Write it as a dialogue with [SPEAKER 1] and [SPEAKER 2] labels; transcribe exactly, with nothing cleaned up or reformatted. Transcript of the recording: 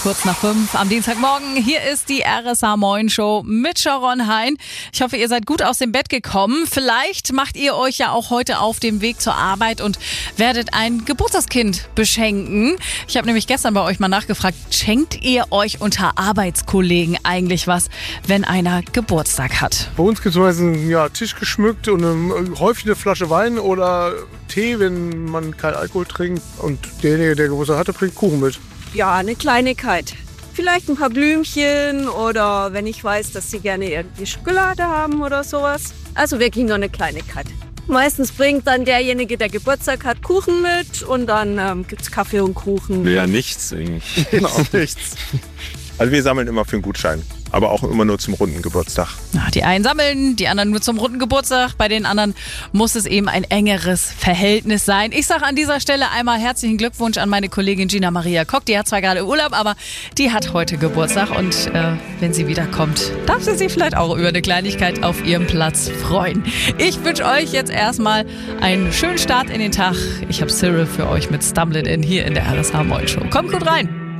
[SPEAKER 1] kurz nach fünf am Dienstagmorgen. Hier ist die R S H Moin Show mit Sharon Hein. Ich hoffe, ihr seid gut aus dem Bett gekommen. Vielleicht macht ihr euch ja auch heute auf dem Weg zur Arbeit und werdet ein Geburtstagskind beschenken. Ich habe nämlich gestern bei euch mal nachgefragt, schenkt ihr euch unter Arbeitskollegen eigentlich was, wenn einer Geburtstag hat?
[SPEAKER 2] Bei uns gibt es meistens ja, Tisch geschmückt und eine, häufig eine Flasche Wein oder Tee, wenn man keinen Alkohol trinkt. Und derjenige, der Geburtstag hatte, bringt Kuchen mit.
[SPEAKER 3] Ja, eine Kleinigkeit. Vielleicht ein paar Blümchen oder wenn ich weiß, dass sie gerne irgendwie Schokolade haben oder sowas. Also wirklich nur eine Kleinigkeit. Meistens bringt dann derjenige, der Geburtstag hat, Kuchen mit und dann ähm, gibt es Kaffee und Kuchen.
[SPEAKER 4] Ja, nichts eigentlich.
[SPEAKER 2] Genau, nichts.
[SPEAKER 4] Also wir sammeln immer für einen Gutschein, aber auch immer nur zum runden Geburtstag.
[SPEAKER 1] Na, die einen sammeln, die anderen nur zum runden Geburtstag. Bei den anderen muss es eben ein engeres Verhältnis sein. Ich sage an dieser Stelle einmal herzlichen Glückwunsch an meine Kollegin Gina Maria Kock. Die hat zwar gerade Urlaub, aber die hat heute Geburtstag. Und äh, wenn sie wiederkommt, darf sie sich vielleicht auch über eine Kleinigkeit auf ihrem Platz freuen. Ich wünsche euch jetzt erstmal einen schönen Start in den Tag. Ich habe Cyril für euch mit Stumblin' In hier in der R S H Moin Show. Kommt gut rein!